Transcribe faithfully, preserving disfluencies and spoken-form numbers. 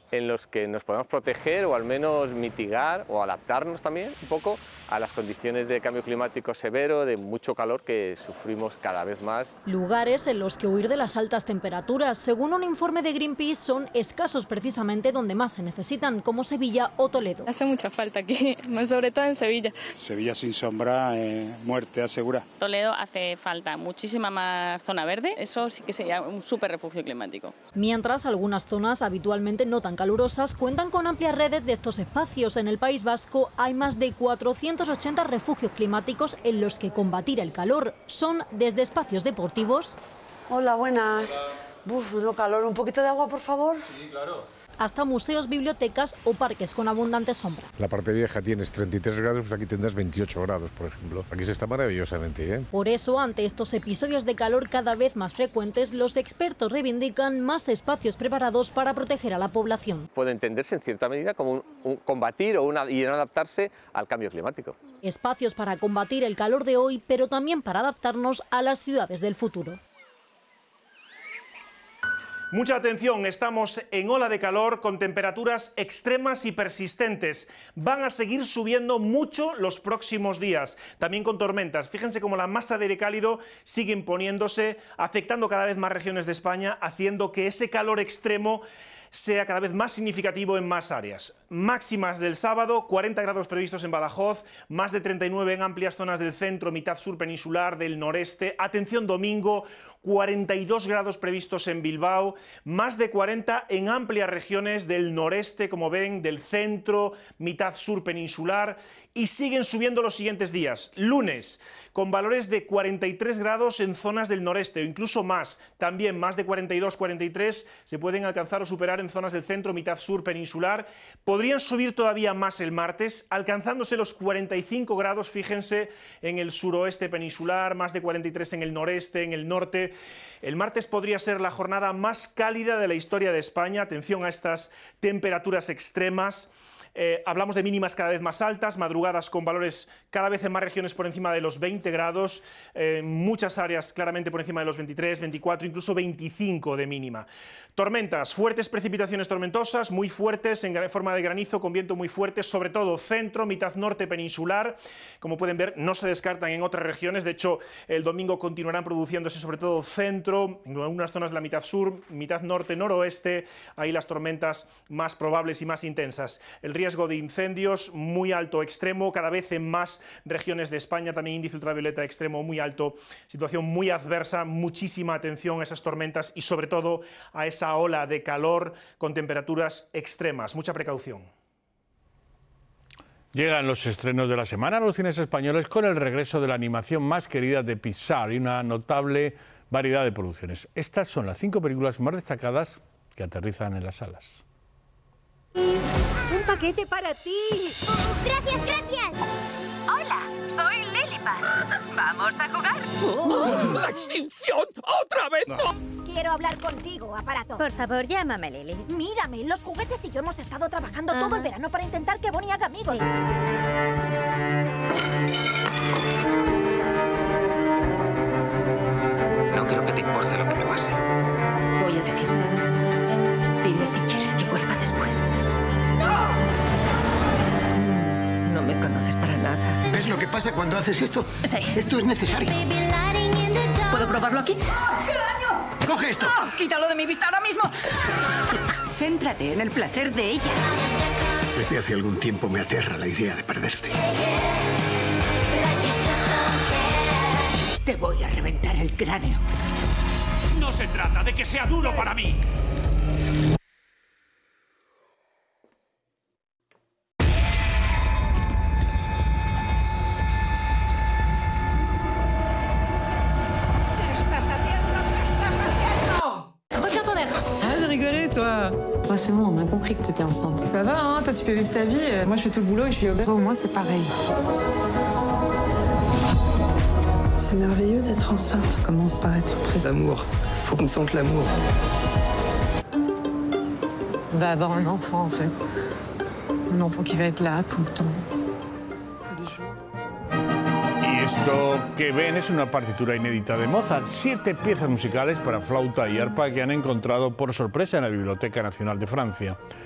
en los que nos podemos proteger o al menos mitigar o adaptarnos también un poco a las condiciones de cambio climático severo, de mucho calor que sufrimos cada vez más. Lugares en los que huir de las altas temperaturas, según un informe de Greenpeace, son escasos precisamente donde más se necesitan, como Sevilla o Toledo. Hace mucha falta aquí, sobre todo en Sevilla. Sevilla sin sombra, eh, muerte asegura. Toledo hace falta muchísima más zona verde, eso sí que sería un súper refugio climático. Mientras algunas zonas habitualmente no tan calurosas cuentan con amplias redes de estos espacios. En el País Vasco hay más de cuatrocientos ochenta refugios climáticos en los que combatir el calor son desde espacios deportivos. Hola, buenas. Uf, no calor, un poquito de agua, por favor. Sí, claro. Hasta museos, bibliotecas o parques con abundante sombra. La parte vieja tienes treinta y tres grados, pues aquí tendrás veintiocho grados, por ejemplo. Aquí se está maravillosamente bien. Por eso, ante estos episodios de calor cada vez más frecuentes, los expertos reivindican más espacios preparados para proteger a la población. Puede entenderse en cierta medida como un, un combatir o una, y adaptarse al cambio climático. Espacios para combatir el calor de hoy, pero también para adaptarnos a las ciudades del futuro. Mucha atención, estamos en ola de calor con temperaturas extremas y persistentes. Van a seguir subiendo mucho los próximos días, también con tormentas. Fíjense cómo la masa de aire cálido sigue imponiéndose, afectando cada vez más regiones de España, haciendo que ese calor extremo sea cada vez más significativo en más áreas. Máximas del sábado, cuarenta grados previstos en Badajoz, más de treinta y nueve en amplias zonas del centro, mitad sur peninsular, del noreste. Atención, domingo, cuarenta y dos grados previstos en Bilbao, más de cuarenta en amplias regiones del noreste, como ven, del centro, mitad sur peninsular, y siguen subiendo los siguientes días. Lunes, con valores de cuarenta y tres grados en zonas del noreste, o incluso más, también más de cuarenta y dos, cuarenta y tres se pueden alcanzar o superar en zonas del centro, mitad sur peninsular. Podrían subir todavía más el martes, alcanzándose los cuarenta y cinco grados, fíjense, en el suroeste peninsular, más de cuarenta y tres en el noreste, en el norte. El martes podría ser la jornada más cálida de la historia de España. Atención a estas temperaturas extremas. Eh, hablamos de mínimas cada vez más altas, madrugadas con valores cada vez en más regiones por encima de los veinte grados, eh, muchas áreas claramente por encima de los veintitrés, veinticuatro, incluso veinticinco de mínima. Tormentas, fuertes precipitaciones tormentosas, muy fuertes, en forma de granizo, con viento muy fuerte, sobre todo centro, mitad norte peninsular. Como pueden ver, no se descartan en otras regiones, de hecho, el domingo continuarán produciéndose sobre todo centro, en algunas zonas de la mitad sur, mitad norte, noroeste, ahí las tormentas más probables y más intensas. El riesgo de incendios muy alto, extremo, cada vez en más regiones de España, también índice ultravioleta extremo muy alto, situación muy adversa, muchísima atención a esas tormentas y sobre todo a esa ola de calor con temperaturas extremas, mucha precaución. Llegan los estrenos de la semana a los cines españoles con el regreso de la animación más querida de Pixar y una notable variedad de producciones. Estas son las cinco películas más destacadas que aterrizan en las salas. ¡Un paquete para ti! ¡Gracias, gracias! Hola, soy Lilipad. ¿Vamos a jugar? ¡Oh! ¡La extinción! ¡Otra vez no! Quiero hablar contigo, aparato. Por favor, llámame Lily. Mírame, los juguetes y yo hemos estado trabajando uh-huh. todo el verano para intentar que Bonnie haga amigos. Sí. No creo que te importe lo que me pase. Voy a decir. Dime si quieres que vuelva después. ¡No! No me conoces para nada. ¿Ves lo que pasa cuando haces esto? Sí. Esto es necesario. ¿Puedo probarlo aquí? ¡Qué daño! ¡Coge esto! ¡Oh, quítalo de mi vista ahora mismo! Céntrate en el placer de ella. Desde hace algún tiempo me aterra la idea de perderte. Te voy a reventar el cráneo. No se trata de que sea duro para mí. Ouais, c'est bon, on a compris que t'étais enceinte. Ça va, hein, toi tu peux vivre ta vie. Moi je fais tout le boulot et je suis au Pour moi c'est pareil. C'est merveilleux d'être enceinte. Ça commence par être près d'amour. Faut qu'on sente l'amour. On va avoir un enfant en fait. Un enfant qui va être là tout le temps. Esto que ven es una partitura inédita de Mozart, siete piezas musicales para flauta y arpa que han encontrado por sorpresa en la Biblioteca Nacional de Francia.